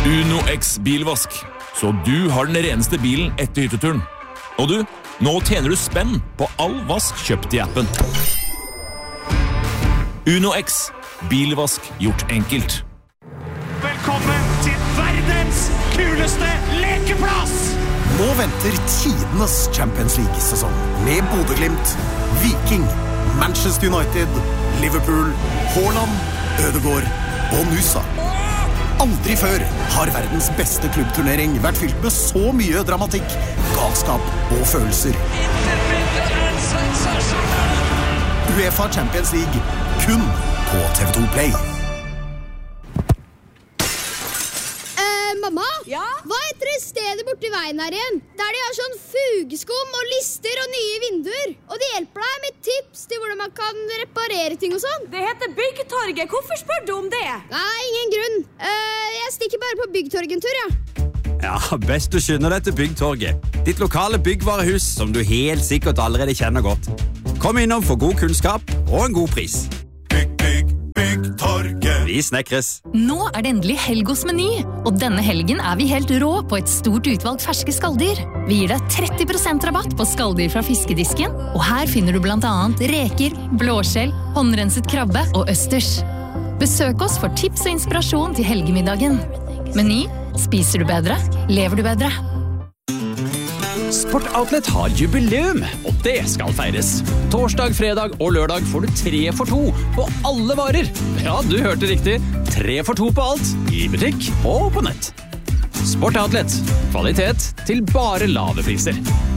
Uno X bilvask, så du har den reneste bilen etter hytteturen. Og du, nå tjener du spenn på all vask kjøpt i appen. Uno X, bilvask gjort enkelt. Velkommen til verdens kuleste lekeplass! Nå venter tidenes Champions League-sesong med Bodø/Glimt, Viking, Manchester United, Liverpool, Haaland, Ødegaard og Nusa. Aldri før har verdens beste klubbturnering vært fylt med så mye dramatikk, galskap og følelser. UEFA Champions League, kun på TV2 Play. Mamma? Ja? Hva heter det stedet borti veien her igjen? Der de har sånn fugeskum og lister og nye vinduer. Og de hjelper deg med tips til hvordan man kan reparere ting og sånn. Det heter Byggtorget. Hvorfor spør du om det? Nei, ingen grunn. Jeg stikker bare på Byggtorget en tur, ja. Ja, best du skynder deg til Byggtorget. Ditt lokale byggvarehus som du helt sikkert allerede kjenner godt. Kom innom for god kunnskap og en god pris. Byggtorget. Vi snekres. Nå det endelig helg hos Meny, og denne helgen vi helt rå på et stort utvalg ferske skalldyr. Vi gir deg 30% rabatt på skalldyr fra fiskedisken, og her finner du blant annet reker, blåskjell, håndrenset krabbe og østers. Besøk oss for tips og inspirasjon til helgemiddagen. Meny, spiser du bedre, lever du bedre. Sport Outlet har jubileum, og det skal feires. Torsdag, fredag og lørdag får du 3 for 2 på alle varer. Ja, du hørte riktig. 3 for 2 på alt, i butikk og på nett. Sport Outlet. Kvalitet til bare lave priser.